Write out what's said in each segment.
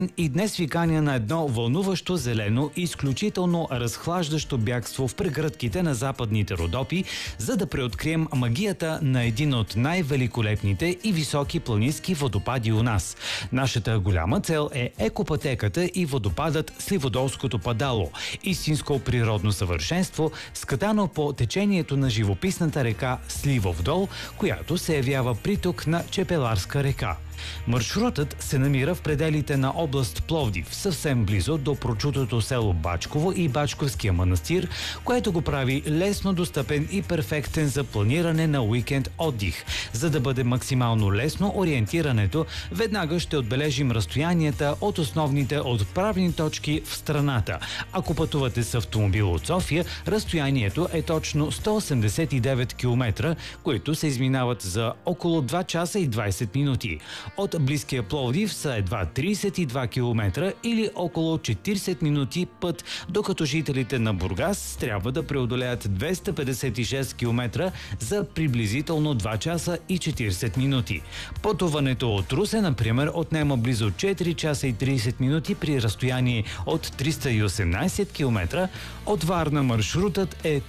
И днес ви каня на едно вълнуващо зелено и изключително разхлаждащо бягство в прегръдките на западните Родопи, за да преоткрием магията на един от най-великолепните и високи планински водопади у нас. Нашата голяма цел е екопътеката и водопадът Сливодолското падало, истинско природно съвършенство, скатано по течението на живописната река Сливов дол, която се явява приток на Чепеларска река. Маршрутът се намира в пределите на област Пловдив, съвсем близо до прочутото село Бачково и Бачковския манастир, което го прави лесно достъпен и перфектен за планиране на уикенд отдих. За да бъде максимално лесно ориентирането, веднага ще отбележим разстоянията от основните отправни точки в страната. Ако пътувате с автомобил от София, разстоянието е точно 189 км, които се изминават за около 2 часа и 20 минути. От близкия Пловдив са едва 32 км или около 40 минути път, докато жителите на Бургас трябва да преодолеят 256 км за приблизително 2 часа и 40 минути. Пътуването от Русе, например, отнема близо 4 часа и 30 минути при разстояние от 318 км. От Варна маршрутът е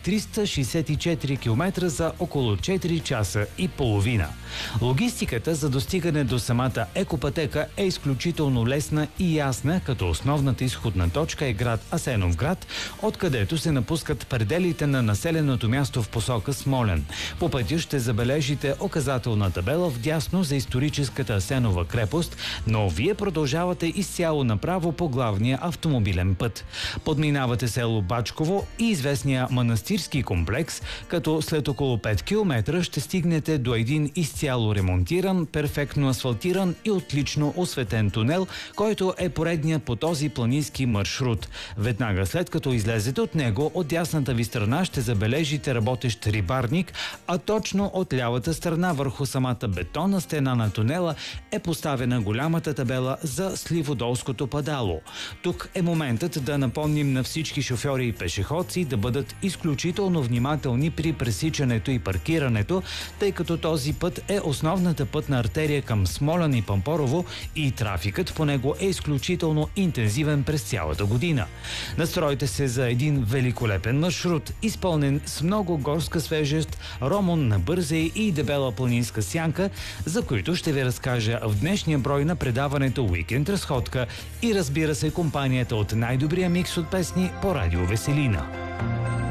364 км за около 4 часа и половина. Логистиката за достигане до самата екопътека е изключително лесна и ясна, като основната изходна точка е град Асеновград, откъдето се напускат пределите на населеното място в посока Смолян. По пътя ще забележите указателна табела вдясно за историческата Асенова крепост, но вие продължавате изцяло направо по главния автомобилен път. Подминавате село Бачково и известния манастирски комплекс, като след около 5 км ще стигнете до един изцяло ремонтиран, перфектно асфалтиран и отлично осветен тунел, който е поредният по този планински маршрут. Веднага след като излезете от него, от дясната ви страна ще забележите работещ рибарник, а точно от лявата страна върху самата бетонна стена на тунела е поставена голямата табела за Сливодолското падало. Тук е моментът да напомним на всички шофьори и пешеходци да бъдат изключително внимателни при пресичането и паркирането, тъй като този път е основната пътна артерия към Смолян и Пампорово и трафикът по него е изключително интензивен през цялата година. Настройте се за един великолепен маршрут, изпълнен с много горска свежест, ромон на бързей и дебела планинска сянка, за които ще ви разкажа в днешния брой на предаването Уикенд разходка и разбира се компанията от най-добрия микс от песни по радио Веселина.